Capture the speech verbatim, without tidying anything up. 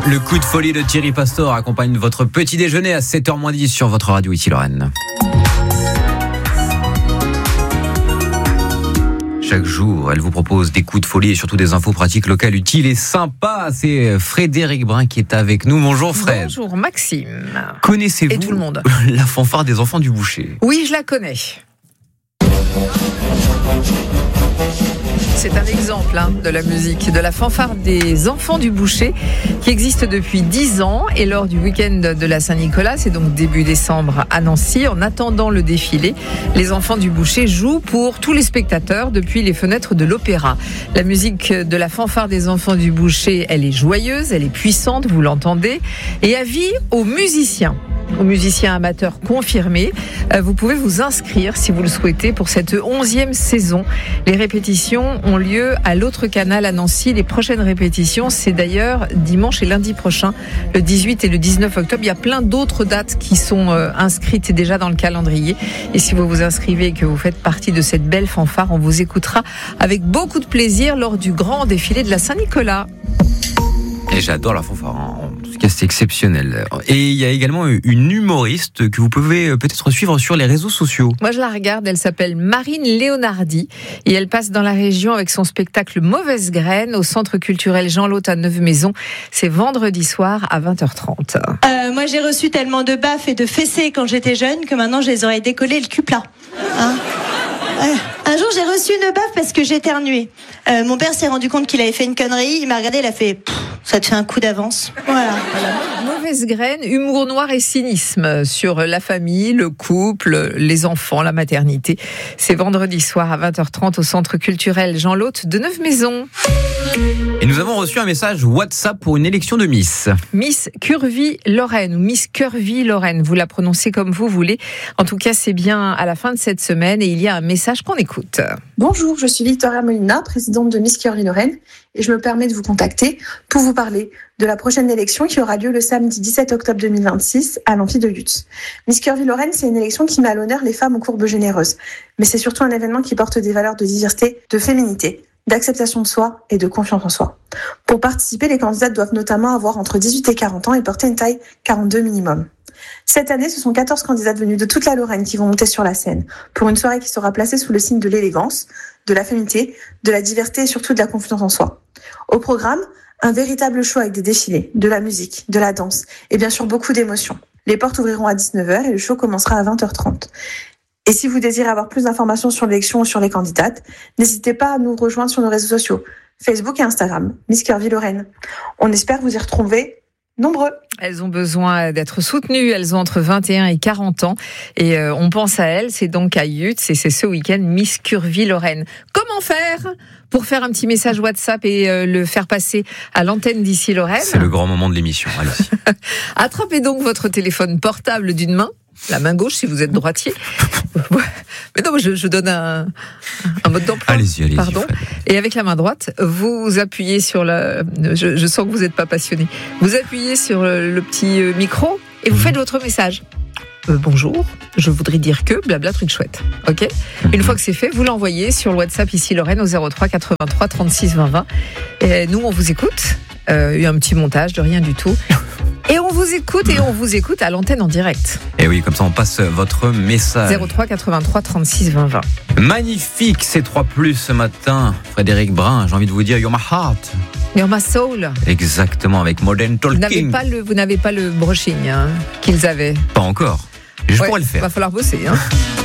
Le coup de folie de Thierry Pastor accompagne votre petit déjeuner à sept heures moins dix sur votre radio ici Lorraine. Chaque jour, elle vous propose des coups de folie et surtout des infos pratiques locales utiles et sympas. C'est Frédéric Brun qui est avec nous. Bonjour Fred. Bonjour Maxime. Connaissez-vous et tout le monde. la fanfare des enfants du boucher ? Oui, je la connais. C'est un exemple hein, de la musique, de la fanfare des enfants du boucher qui existe depuis dix ans et lors du week-end de la Saint-Nicolas, c'est donc début décembre à Nancy, en attendant le défilé, les enfants du boucher jouent pour tous les spectateurs depuis les fenêtres de l'opéra. La musique de la fanfare des enfants du boucher, elle est joyeuse, elle est puissante, vous l'entendez, et avis aux musiciens. Aux musiciens amateurs confirmés, vous pouvez vous inscrire si vous le souhaitez pour cette onzième saison. Les répétitions ont lieu à l'autre canal à Nancy. Les prochaines répétitions, c'est d'ailleurs dimanche et lundi prochain, le dix-huit et le dix-neuf octobre. Il y a plein d'autres dates qui sont inscrites déjà dans le calendrier. Et si vous vous inscrivez et que vous faites partie de cette belle fanfare, on vous écoutera avec beaucoup de plaisir lors du grand défilé de la Saint-Nicolas. Et j'adore la fanfare, en tout cas c'est exceptionnel. Et il y a également une humoriste que vous pouvez peut-être suivre sur les réseaux sociaux. Moi je la regarde, elle s'appelle Marine Léonardi et elle passe dans la région avec son spectacle Mauvaise Graine au Centre culturel Jean Lot à Neuve-Maisons. C'est vendredi soir à vingt heures trente. Euh, moi j'ai reçu tellement de baffes et de fessées quand j'étais jeune que maintenant je les aurais décollées le cul plat. Hein ouais. Un jour j'ai reçu une baffe parce que j'éternuais. Euh, mon père s'est rendu compte qu'il avait fait une connerie, il m'a regardé, il a fait « ça te fait un coup d'avance ». Voilà. Mauvaise graine, humour noir et cynisme sur la famille, le couple, les enfants, la maternité. C'est vendredi soir à vingt heures trente au Centre culturel Jean Lot de Neuve-Maisons. Et nous avons reçu un message WhatsApp pour une élection de Miss. Miss Curvy-Lorraine ou Miss Curvy-Lorraine, vous la prononcez comme vous voulez. En tout cas, c'est bien à la fin de cette semaine et il y a un message qu'on écoute. Bonjour, je suis Victoria Molina, présidente de Miss Curvy-Lorraine et je me permets de vous contacter pour vous parler de la prochaine élection qui aura lieu le samedi dix-sept octobre deux mille vingt-six à l'Amphi de Lutz. Miss Curvy-Lorraine, c'est une élection qui met à l'honneur les femmes aux courbes généreuses, mais c'est surtout un événement qui porte des valeurs de diversité, de féminité, d'acceptation de soi et de confiance en soi. Pour participer, les candidates doivent notamment avoir entre dix-huit et quarante ans et porter une taille quarante-deux minimum. Cette année, ce sont quatorze candidates venues de toute la Lorraine qui vont monter sur la scène pour une soirée qui sera placée sous le signe de l'élégance, de la féminité, de la diversité et surtout de la confiance en soi. Au programme, un véritable show avec des défilés, de la musique, de la danse et bien sûr beaucoup d'émotions. Les portes ouvriront à dix-neuf heures et le show commencera à vingt heures trente. Et si vous désirez avoir plus d'informations sur l'élection ou sur les candidates, n'hésitez pas à nous rejoindre sur nos réseaux sociaux, Facebook et Instagram, Miss Curvy-Lorraine. On espère vous y retrouver nombreux. Elles ont besoin d'être soutenues, elles ont entre vingt et un et quarante ans et euh, on pense à elles, c'est donc à Yutz et c'est ce week-end Miss Curvy-Lorraine. Comment faire pour faire un petit message WhatsApp et euh, le faire passer à l'antenne d'ici Lorraine ? C'est le grand moment de l'émission, allez-y. Attrapez donc votre téléphone portable d'une main, la main gauche si vous êtes droitier. Mais non, je, je donne un, un mode d'emploi. Allez-y, allez-y. Pardon. Et avec la main droite, vous appuyez sur le. Je, je sens que vous n'êtes pas passionné. Vous appuyez sur le, le petit micro et vous mmh. faites votre message. Euh, bonjour, je voudrais dire que blabla truc chouette. Ok. Mmh. Une fois que c'est fait, vous l'envoyez sur le WhatsApp ici Lorraine au zéro trois quatre-vingt-trois trente-six vingt vingt. Et nous, on vous écoute. Euh, il y a un petit montage de rien du tout. Et on vous écoute et on vous écoute à l'antenne en direct. Et oui, comme ça on passe votre message. zéro trois quatre-vingt-trois trente-six vingt vingt. Magnifique ces trois plus ce matin. Frédéric Brun, j'ai envie de vous dire You're my heart. You're my soul. Exactement, avec Modern Talking. Vous n'avez pas le, vous n'avez pas le brushing hein, qu'ils avaient. Pas encore. Je ouais, pourrais le faire. Va falloir bosser. Hein.